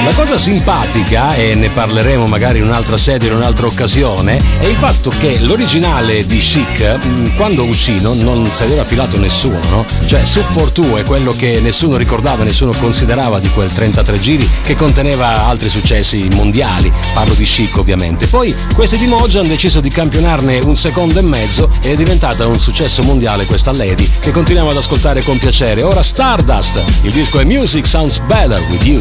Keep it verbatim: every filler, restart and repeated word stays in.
La cosa simpatica, e ne parleremo magari in un'altra sede, in un'altra occasione, è il fatto che l'originale di Chic, quando uscì, non, non si aveva filato nessuno, no? Cioè Soup for Two è quello che nessuno ricordava, nessuno considerava di quel trentatré giri che conteneva altri successi mondiali, parlo di Chic ovviamente. Poi questi di Mojo hanno deciso di campionarne un secondo e mezzo ed è diventata un successo mondiale questa Lady, che continuiamo ad ascoltare con piacere. Ora Stardust, il disco è Music Sounds Better With You.